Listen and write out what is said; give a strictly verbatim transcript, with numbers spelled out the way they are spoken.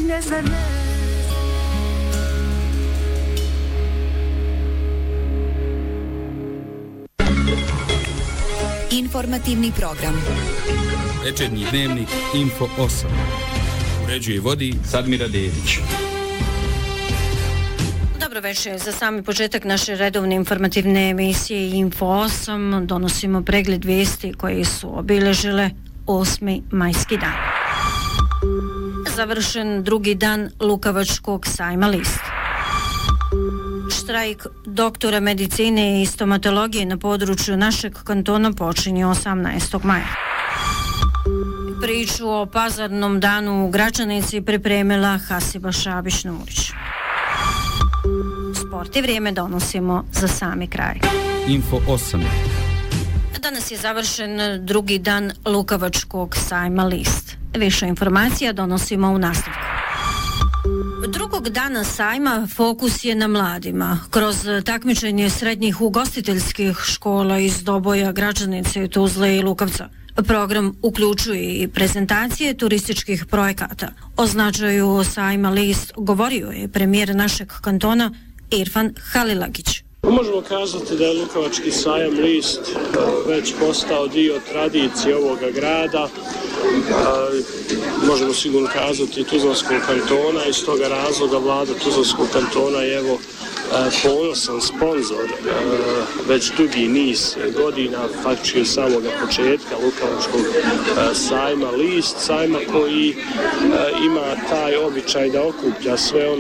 godine, zar ne? Informativni program. Večernji dnevnik Info osam. Uređuje i vodi Sadmira Dedić. Dobro večer, za sami početak naše redovne informativne emisije Info osam donosimo pregled vijesti koje su obilježile osmi majski dan. Završen drugi dan Lukavačkog sajma list. Štrajk doktora medicine i stomatologije na području našeg kantona počinje osamnaestog maja. Priču o pazarnom danu u Gračanici pripremila Hasiba Šabić-Nurić. Sport i vrijeme donosimo za sami kraj. Info osam. Danas je završen drugi dan Lukavačkog sajma list. Više informacija donosimo u nastavku. Drugog dana sajma fokus je na mladima. Kroz takmičenje srednjih ugostiteljskih škola iz Doboja, Gračanice, Tuzle i Lukavca. Program uključuje i prezentacije turističkih projekata. O značaju sajma list govorio je premijer našeg kantona Irfan Halilagić. Možemo kazati da je Lukavački sajam list već postao dio tradicije ovoga grada. Možemo sigurno kazati Tuzlanskog kantona i iz toga razloga vlada Tuzlanskog kantona je evo ponosan sponzor već dugi niz godina, faktički od samoga početka Lukavačkog sajma list, sajma koji ima taj običaj da okuplja sve ono